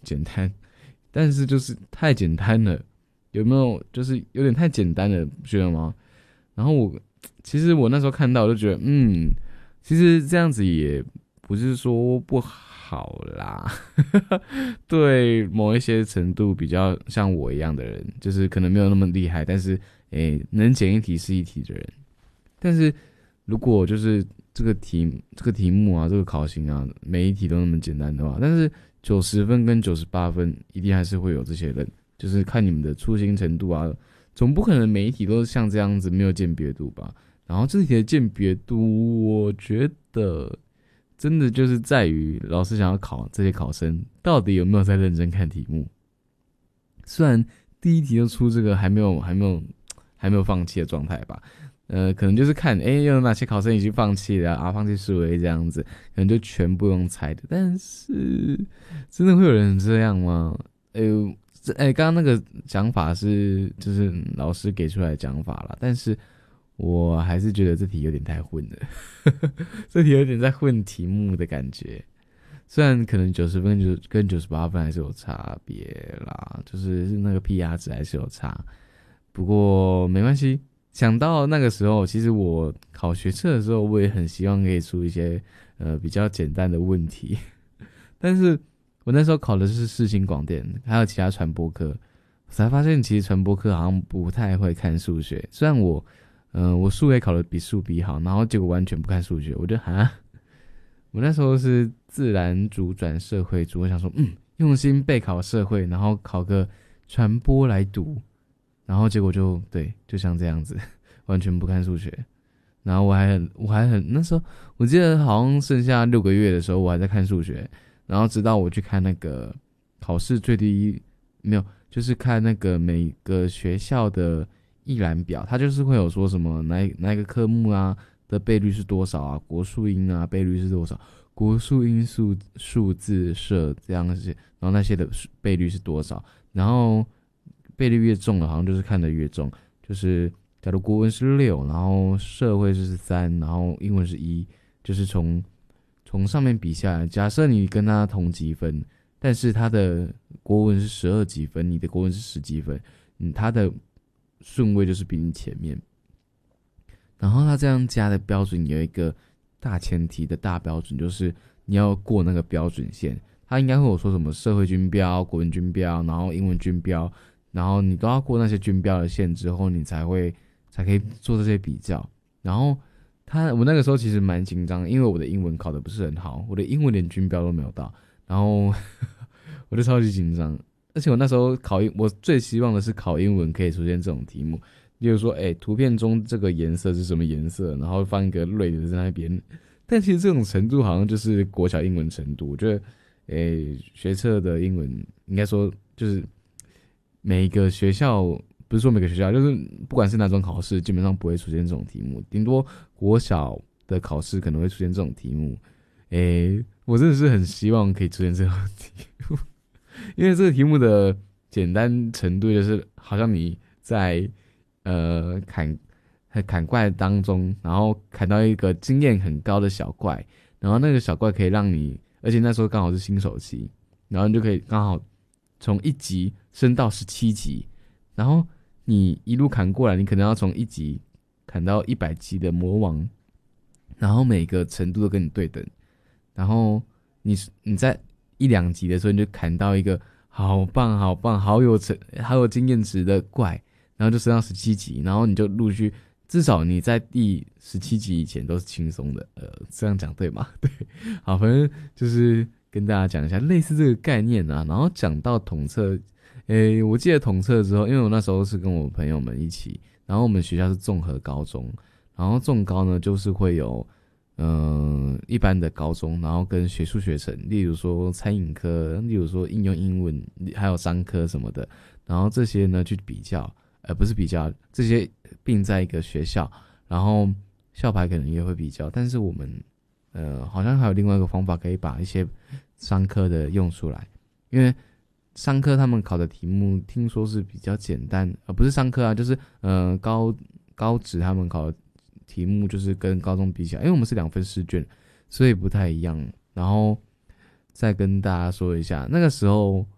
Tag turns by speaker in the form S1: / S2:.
S1: 简单，但是就是太简单了，有没有？就是有点太简单了，不觉得吗？然后其实我那时候看到，我就觉得，其实这样子也不是说不好啦。对某一些程度比较像我一样的人，就是可能没有那么厉害，但是能解一题是一题的人。但是如果就是这个题目啊，这个考型啊，每一题都那么简单的话，但是90分跟98分一定还是会有这些人，就是看你们的粗心程度啊，总不可能每一题都像这样子没有鉴别度吧？然后这题的鉴别度，我觉得真的就是在于老师想要考这些考生到底有没有在认真看题目。虽然第一题就出这个还没有放弃的状态吧，可能就是看有哪些考生已经放弃了啊，放弃思维这样子，可能就全部用猜的。但是真的会有人这样吗？刚刚那个讲法就是老师给出来的讲法啦，但是我还是觉得这题有点太混了，这题有点在混题目的感觉。虽然可能90分跟98分还是有差别啦，就是那个 PR 值还是有差，不过没关系。想到那个时候，其实我考学测的时候，我也很希望可以出一些比较简单的问题，但是我那时候考的是世新广电，还有其他传播科，我才发现其实传播科好像不太会看数学。虽然我数 A 考的比数 B 好，然后结果完全不看数学，我就我那时候是自然组转社会组，我想说用心备考社会，然后考个传播来读，然后结果就像这样子，完全不看数学。然后我还很那时候我记得好像剩下6个月的时候，我还在看数学，然后直到我去看那个考试最低没有，就是看那个每个学校的一览表，它就是会有说什么哪一个科目啊的倍率是多少啊，国数英啊倍率是多少，国数英数字社这样子，然后那些的倍率是多少，然后倍率越重的，好像就是看得越重，就是假如国文是6，然后社会是3，然后英文是1，就是从上面比下来，假设你跟他同级分，但是他的国文是12几分，你的国文是10几分，他的顺位就是比你前面。然后他这样加的标准有一个大前提的大标准，就是你要过那个标准线。他应该会有说什么社会均标、国文均标，然后英文均标，然后你都要过那些均标的线之后，你才可以做这些比较。然后我那个时候其实蛮紧张，因为我的英文考得不是很好，我的英文连均标都没有到，然后我就超级紧张。而且我那时候我最希望的是考英文可以出现这种题目，例如说，图片中这个颜色是什么颜色，然后放一个类的在那边。但其实这种程度好像就是国小英文程度，我觉得，学测的英文应该说就是每一个学校，不是说每个学校，就是不管是哪种考试，基本上不会出现这种题目，顶多国小的考试可能会出现这种题目。我真的是很希望可以出现这种题目，因为这个题目的简单程度就是好像你在砍怪当中，然后砍到一个经验很高的小怪，然后那个小怪可以让你，而且那时候刚好是新手期，然后你就可以刚好从1级升到17级，然后你一路砍过来，你可能要从1级砍到100级的魔王，然后每个程度都跟你对等，然后你在1、2级的时候，你就砍到一个好棒好棒好有经验值的怪，然后就升到17级，然后你就陆续，至少你在第17集以前都是轻松的，这样讲对吗？对，好，反正就是跟大家讲一下类似这个概念啊。然后讲到统测，我记得统测之后，因为我那时候是跟我朋友们一起，然后我们学校是综合高中，然后综高呢就是会有一般的高中，然后跟学术学程，例如说餐饮科，例如说应用英文，还有商科什么的，然后这些呢去比较，不是比较，这些并在一个学校，然后校牌可能也会比较，但是我们好像还有另外一个方法可以把一些商科的用出来，因为商科他们考的题目听说是比较简单，不是商科啊，就是高职他们考的题目就是跟高中比起来，因为我们是2份试卷，所以不太一样。然后再跟大家说一下，那个时候